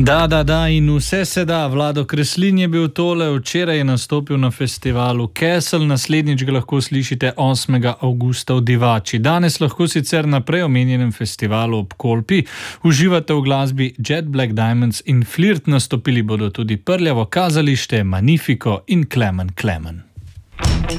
Da, in vse se da. Vlado Kreslin je bil tole, včeraj je nastopil na festivalu Kesel, naslednjič ga lahko slišite 8. avgusta v Divači. Danes lahko sicer na prej omenjenem festivalu ob Kolpi uživate v glasbi Jet Black Diamonds in Flirt, nastopili bodo tudi Prljavo kazalište, Magnifico in Klemen Klemen.